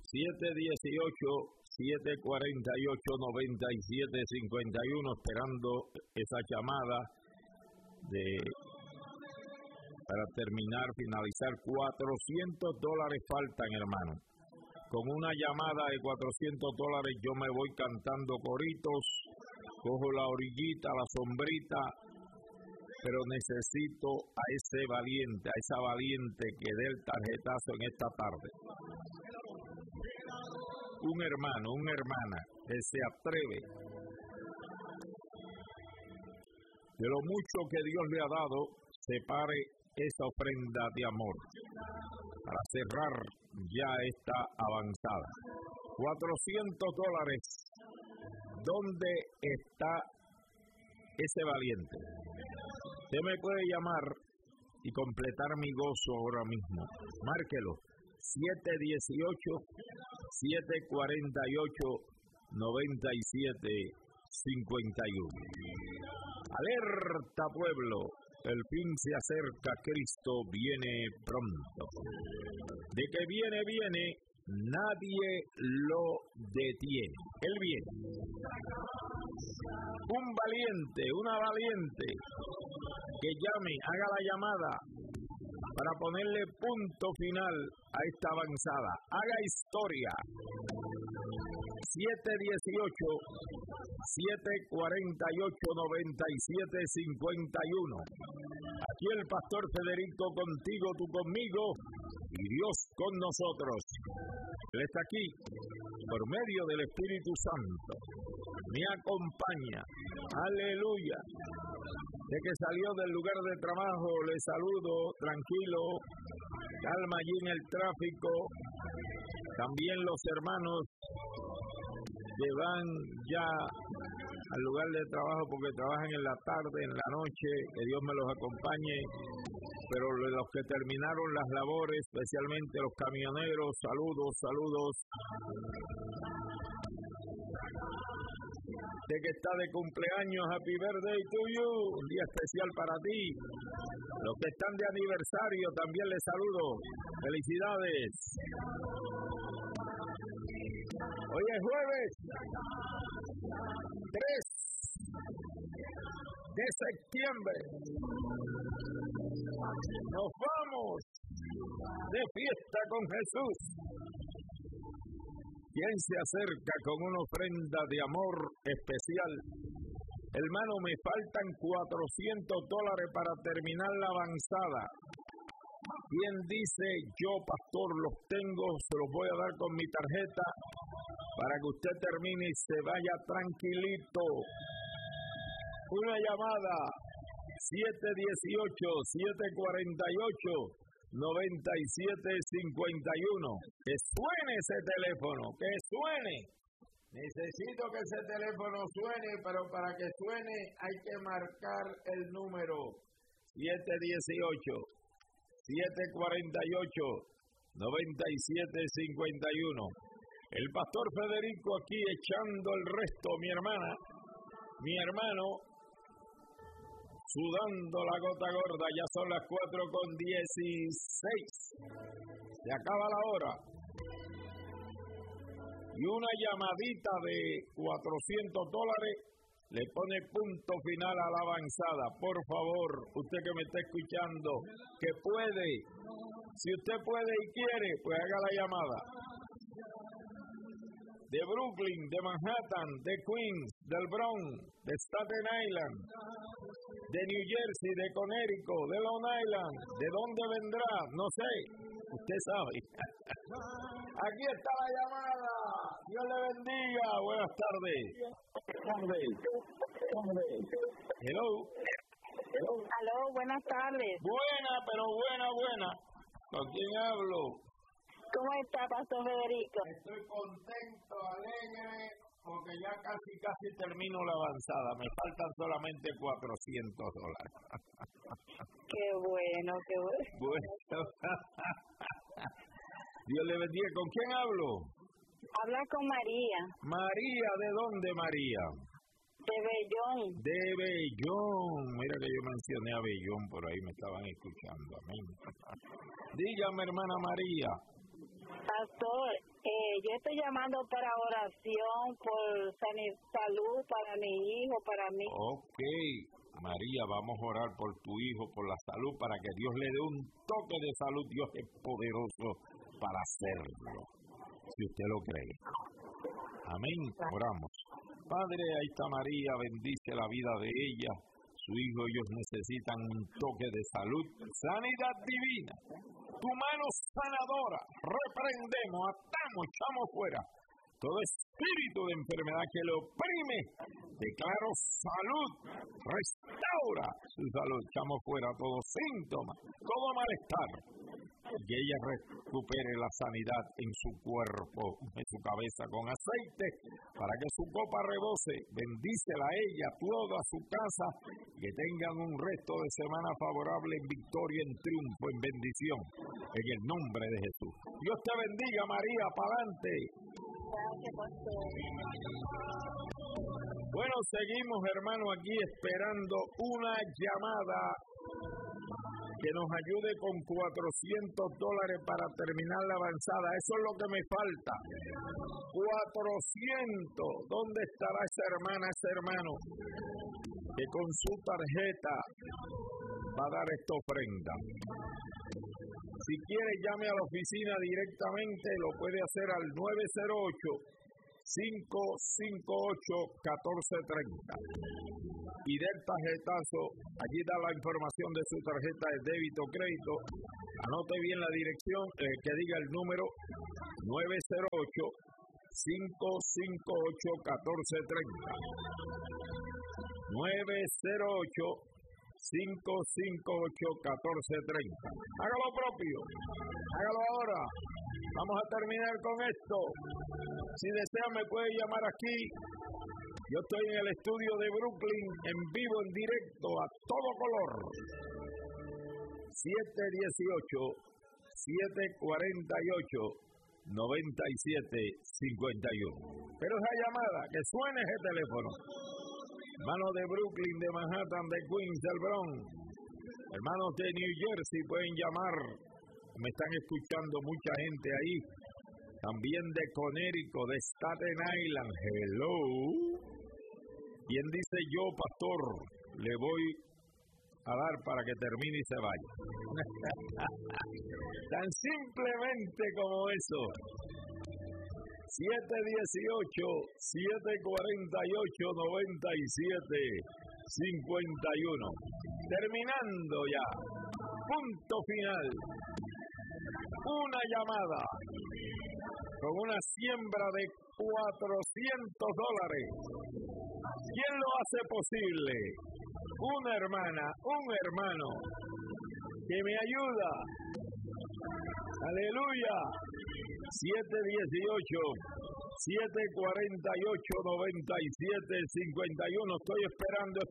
718-748-9751, esperando esa llamada para finalizar. $400 faltan, hermano. Con una llamada de $400 yo me voy cantando coritos, cojo la orillita, la sombrita, pero necesito a ese valiente, a esa valiente que dé el tarjetazo en esta tarde. Un hermano, una hermana que se atreve de lo mucho que Dios le ha dado, separe esa ofrenda de amor para cerrar ya esta avanzada. $400. ¿Dónde está ese valiente? Usted me puede llamar y completar mi gozo ahora mismo. Márquelo. 718-748-9751. Alerta, pueblo. El fin se acerca, Cristo viene pronto. De que viene, nadie lo detiene. Él viene. Un valiente, una valiente que llame, haga la llamada para ponerle punto final a esta avanzada. Haga historia. 718-748-9751. Aquí el pastor Federico contigo, tú conmigo y Dios con nosotros. Él está aquí por medio del Espíritu Santo. Me acompaña. Aleluya. De que salió del lugar de trabajo, le saludo tranquilo. Calma allí en el tráfico. También los hermanos que van ya al lugar de trabajo porque trabajan en la tarde, en la noche, que Dios me los acompañe. Pero los que terminaron las labores, especialmente los camioneros, saludos. De que está de cumpleaños, happy birthday to you, un día especial para ti. Los que están de aniversario también les saludo. Felicidades. Hoy es jueves 3 de septiembre. Nos vamos de fiesta con Jesús. ¿Quién se acerca con una ofrenda de amor especial? Hermano, me faltan $400 para terminar la avanzada. ¿Quién dice, yo pastor los tengo, se los voy a dar con mi tarjeta para que usted termine y se vaya tranquilito? Una llamada, 718-748-9751. Que suene ese teléfono, que suene. Necesito que ese teléfono suene, pero para que suene hay que marcar el número 718-748-9751. El pastor Federico aquí echando el resto, mi hermana, mi hermano, sudando la gota gorda. Ya son las 4:16. Se acaba la hora. Y una llamadita de $400 le pone punto final a la avanzada. Por favor, usted que me está escuchando, que puede, si usted puede y quiere, pues haga la llamada. De Brooklyn, de Manhattan, de Queens, del Bronx, de Staten Island, de New Jersey, de Connecticut, de Long Island, ¿de dónde vendrá? No sé, usted sabe. Aquí está la llamada. Dios le bendiga. Buenas tardes. Hello. Aló, buenas tardes. Buena, pero buena. ¿Con quién hablo? ¿Cómo está, pastor Federico? Estoy contento, alegre, porque ya casi termino la avanzada. Me faltan solamente $400. Qué bueno. Bueno. Dios le bendiga. ¿Con quién hablo? Habla con María. María, ¿de dónde, María? De Bellón. De Bellón. Mira que yo mencioné a Bellón, por ahí me estaban escuchando. Amén. Dígame, hermana María. Pastor, Yo estoy llamando para oración por salud para mi hijo, para mí. Ok, María, vamos a orar por tu hijo, por la salud, para que Dios le dé un toque de salud. Dios es poderoso para hacerlo, si usted lo cree. Amén. Oramos. Padre, ahí está María, bendice la vida de ella. Su hijo, ellos necesitan un toque de salud, sanidad divina. Tu mano sanadora, reprendemos, atamos, echamos fuera todo espíritu de enfermedad que le oprime. Declaro salud, restaura su salud, echamos fuera todo síntoma, todo malestar. Que ella recupere la sanidad en su cuerpo, en su cabeza con aceite, para que su copa rebose. Bendícela a ella, toda su casa, que tengan un resto de semana favorable en victoria, en triunfo, en bendición, en el nombre de Jesús. Dios te bendiga, María, para adelante. Gracias, pastor. Bueno, seguimos, hermano, aquí esperando una llamada que nos ayude con $400 para terminar la avanzada. Eso es lo que me falta. 400. ¿Dónde estará esa hermana, ese hermano, que con su tarjeta va a dar esta ofrenda? Si quiere, llame a la oficina directamente. Lo puede hacer al 908-558-1430. Y del tarjetazo, allí da la información de su tarjeta de débito o crédito. Anote bien la dirección, que diga el número 908-558-1430. 908-558-1430. Haga lo propio, hágalo ahora. Vamos a terminar con esto. Si desea, me puede llamar aquí. Yo estoy en el estudio de Brooklyn, en vivo, en directo, a todo color. 718-748-9751. Pero esa llamada, que suene ese teléfono. Hermanos de Brooklyn, de Manhattan, de Queens, del Bronx. Hermanos de New Jersey pueden llamar. Me están escuchando mucha gente ahí. También de Connecticut, de Staten Island. Hello. ¿Quién dice yo, pastor? Le voy a dar para que termine y se vaya. Tan simplemente como eso. 718-748-9751. Terminando ya. Punto final. Una llamada con una siembra de $400. ¿Quién lo hace posible? Una hermana, un hermano que me ayuda. Aleluya. 718-748-9751. Estoy esperando.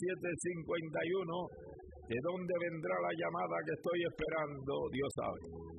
718-748-9751. ¿De dónde vendrá la llamada que estoy esperando? Dios sabe.